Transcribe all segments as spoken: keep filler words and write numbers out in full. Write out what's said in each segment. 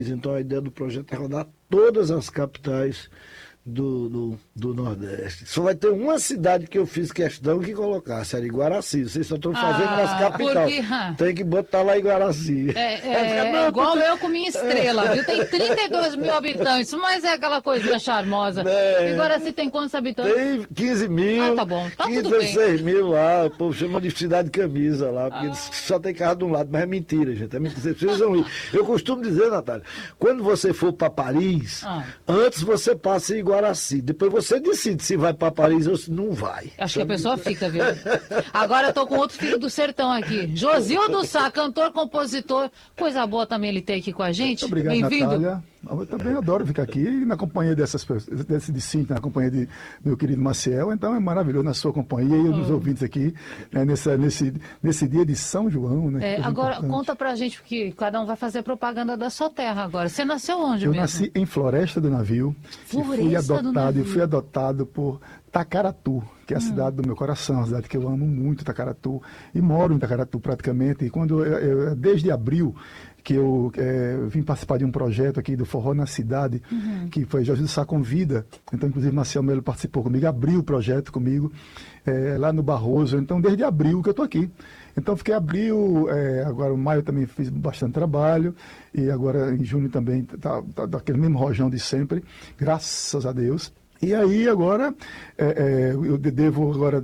Então a ideia do projeto é rodar todas as capitais do, do, do Nordeste. Só vai ter uma cidade que eu fiz questão que colocasse, era Iguaraci. Vocês só estão fazendo Ah, nas capitais. porque... Tem que botar lá Iguaraci. É, é, é igual eu com minha estrela, viu? Tem trinta e dois mil habitantes, mas é aquela coisinha charmosa. É. Iguaraci tem quantos habitantes? Tem quinze mil, Ah, tá bom. Tá quinze, tudo bem. dezesseis mil lá, o povo chama de cidade camisa lá, porque ah. só tem carro de um lado, mas é mentira, gente, é mentira, vocês precisam ir. Eu costumo dizer, Natália, quando você for para Paris, ah. antes você passa em Iguaraci, depois você decide se vai para Paris ou se não vai. Acho que a pessoa fica, viu? Agora eu tô com outro filho do sertão aqui, Josildo Sá, cantor, compositor, coisa boa também ele ter aqui com a gente. Muito obrigado, Natália. Eu também adoro ficar aqui na companhia dessas pessoas, desse de Cintia, na companhia de meu querido Maciel, então é maravilhoso na sua companhia e nos hum. ouvintes aqui, né, nessa, nesse, nesse dia de São João, né? É, agora, importante. Conta pra gente, porque cada um vai fazer propaganda da sua terra agora. Você nasceu onde Eu mesmo? nasci em Floresta do Navio, Floresta fui adotado, do Navio. Eu fui adotado por Tacaratu, que é a hum. cidade do meu coração, a cidade que eu amo muito, Tacaratu, e moro em Tacaratu praticamente, e quando eu, eu, desde abril, que eu é, vim participar de um projeto aqui do Forró na Cidade, uhum. que foi Jorge do Sá Convida. Então, inclusive, Marcel Melo participou comigo, abriu o projeto comigo, é, lá no Barroso. Então, desde abril que eu estou aqui. Então, fiquei abril, é, agora em maio também fiz bastante trabalho, e agora em junho também, tá, tá daquele mesmo rojão de sempre, graças a Deus. E aí, agora, é, é, eu devo agora,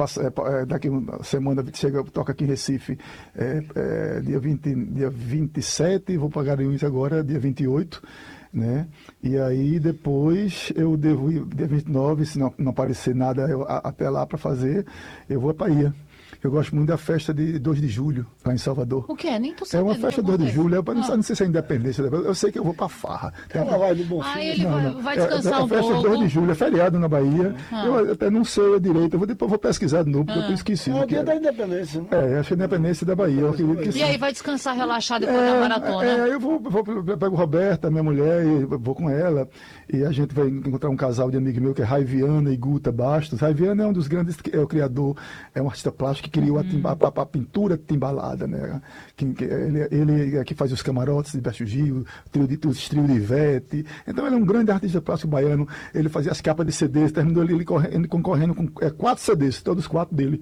é, daqui uma semana, chega, toca aqui em Recife, é, é, dia, vinte, dia vinte e sete, vou pagar isso agora, dia vinte e oito, né? E aí, depois, eu devo ir, dia vinte e nove, se não, não aparecer nada eu, a, até lá para fazer, eu vou para Bahia. Eu gosto muito da festa de dois de julho, lá em Salvador. O quê? Nem tô sabendo. É uma festa de dois de julho, eu ah. não sei se é independência, eu sei que eu vou pra Farra. Ela vai do Bonfim. Ah, ele não, vai, não. vai descansar é, é, um pouco. É festa de dois de julho, é feriado na Bahia. Ah. Eu até não sei a direito, eu vou, depois vou pesquisar de novo, porque ah. eu esqueci. É o dia da independência, né? É, acho que é a independência da Bahia. Eu acredito que e sim. aí vai descansar, relaxar depois é, da maratona? É, eu vou, vou, eu pego Roberta, minha mulher, e vou com ela, e a gente vai encontrar um casal de amigo meu que é Raiviana e Guta Bastos. Raiviana é um dos grandes, é o criador, é um artista plástico que criou hum. a, timba, a, a pintura timbalada, né? Que, que, ele, ele é que faz os camarotes de Beto Gil, trio de, os trio de Ivete. Então ele é um grande artista plástico baiano. Ele fazia as capas de C Ds, terminou ele, ele, correndo, ele concorrendo com é, quatro C Ds, todos quatro dele.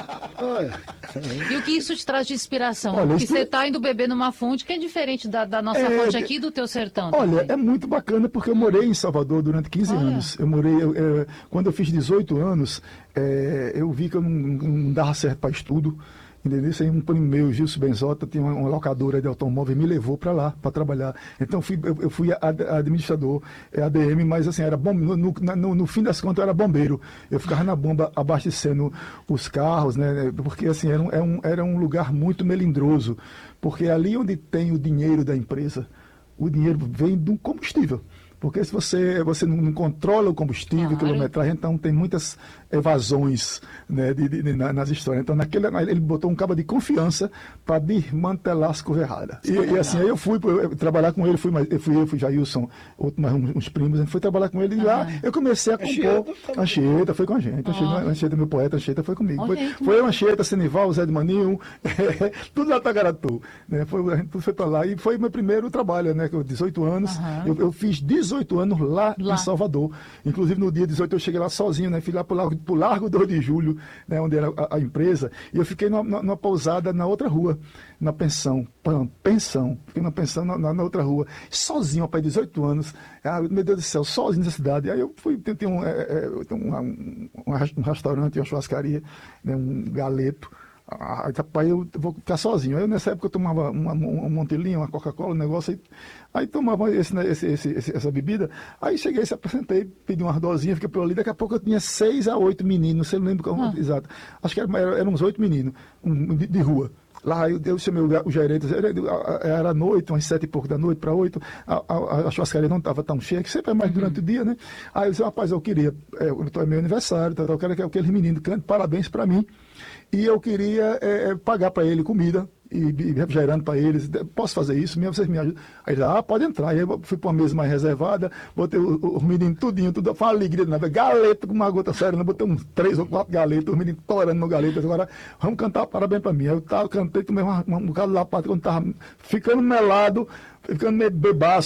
E o que isso te traz de inspiração? Olha, Porque isso... você está indo beber numa fonte que é diferente da, da nossa é, fonte aqui do teu sertão. Olha, também. é muito bacana porque eu morei em Salvador durante quinze olha. anos. Eu morei, eu, eu, quando eu fiz dezoito anos, é, eu vi que eu não, não dava certo para estudo. Entendeu? Isso aí, um primo meu, Gilson Benzota, tinha uma, uma locadora de automóvel e me levou para lá, para trabalhar. Então, fui, eu, eu fui ad, administrador, é, A D M, mas assim, era bom, no, no, no fim das contas, eu era bombeiro. Eu ficava na bomba abastecendo os carros, né? Porque assim, era um, era um, era um lugar muito melindroso. Porque é ali onde tem o dinheiro da empresa, o dinheiro vem do combustível. Porque se você, você não controla o combustível, claro. quilometragem, então tem muitas evasões, né, de, de, de, nas histórias. Então, naquele, ele botou um cabo de confiança para desmantelar as coisas erradas. E, e assim, aí eu fui eu, trabalhar com ele, fui, eu fui eu, fui Jailson, outro, mais uns, uns primos, a gente foi trabalhar com ele, e lá eu comecei a compor. A Anchieta foi com a gente, a Anchieta, meu poeta, a Anchieta foi comigo. Foi, foi a Anchieta, Senival, Zé de Maninho, tudo lá Tacaratu, né? Foi, a gente foi para lá, e foi meu primeiro trabalho, né, com dezoito anos, uhum. eu, eu fiz dezoito anos lá, lá em Salvador. Inclusive no dia dezoito eu cheguei lá sozinho, né? Fui lá pro Largo, pro Largo dois de Julho, né? Onde era a, a empresa, e eu fiquei numa, numa pousada na outra rua, na pensão, pensão, fiquei na pensão na, na, na outra rua, sozinho, rapaz, dezoito anos, ah, meu Deus do céu, sozinho nessa cidade. Aí eu fui, tem, tem um, é, é, um, um, um restaurante, uma churrascaria, né? Um galeto. Ah, rapaz, eu vou ficar sozinho. Aí nessa época eu tomava uma, uma, um montelinho, uma Coca-Cola, um negócio aí. Aí tomava esse, esse, esse, essa bebida. Aí cheguei, se apresentei, pedi uma dosinha, fiquei por ali. Daqui a pouco eu tinha seis a oito meninos, não sei, não lembro como, ah. exato. Acho que eram era, era uns oito meninos um, de, de rua. Lá eu, eu chamei o, o gerente, era, era noite, umas sete e pouco da noite para oito, a, a, a churrascaria não estava tão cheia, que sempre é mais durante uhum. o dia, né? Aí eu disse, rapaz, eu queria, é, é meu aniversário, tá, eu quero que aqueles meninos cantem parabéns para mim. E eu queria é, pagar para ele comida e, e refrigerando para eles. Posso fazer isso? Mesmo vocês me ajudam? Aí ele, ah, pode entrar. Aí eu fui para uma mesa mais reservada, botei os meninos tudinho, tudo, foi uma alegria, né? Galeta com uma gota séria, né? Botei uns três ou quatro galetas, os meninos torando no galeta. Agora, vamos cantar parabéns para mim. Aí eu tava, cantei, tomei um bocado lá, quando estava ficando melado, ficando meio bebaço.